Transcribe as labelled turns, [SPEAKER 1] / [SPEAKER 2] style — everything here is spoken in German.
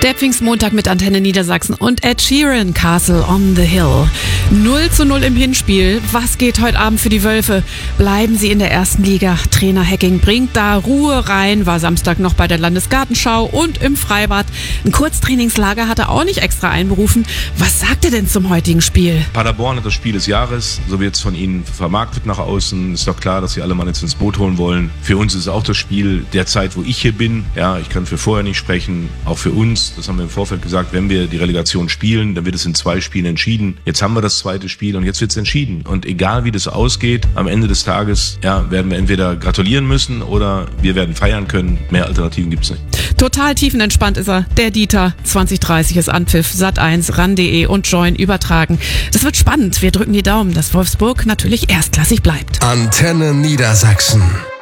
[SPEAKER 1] Der Pfingstmontag mit Antenne Niedersachsen und Ed Sheeran, Castle on the Hill. 0:0 im Hinspiel. Was geht heute Abend für die Wölfe? Bleiben sie in der ersten Liga? Trainer Hecking bringt da Ruhe rein, war Samstag noch bei der Landesgartenschau und im Freibad. Ein Kurztrainingslager hat er auch nicht extra einberufen. Was sagt er denn zum heutigen Spiel?
[SPEAKER 2] Paderborn hat das Spiel des Jahres, so wird es von ihnen vermarktet nach außen. Ist doch klar, dass sie alle Mann jetzt ins Boot holen wollen. Für uns ist es auch das Spiel der Zeit, wo ich hier bin. Ja, ich kann für vorher nicht sprechen, auch für uns. Das haben wir im Vorfeld gesagt, wenn wir die Relegation spielen, dann wird es in 2 Spielen entschieden. Jetzt haben wir das zweite Spiel und jetzt wird es entschieden. Und egal wie das ausgeht, am Ende des Tages werden wir entweder gratulieren müssen oder wir werden feiern können. Mehr Alternativen gibt es nicht.
[SPEAKER 1] Total tiefenentspannt ist er, der Dieter. 20:30 ist Anpfiff, Sat1, RAN.de und Join übertragen. Das wird spannend. Wir drücken die Daumen, dass Wolfsburg natürlich erstklassig bleibt.
[SPEAKER 3] Antenne Niedersachsen.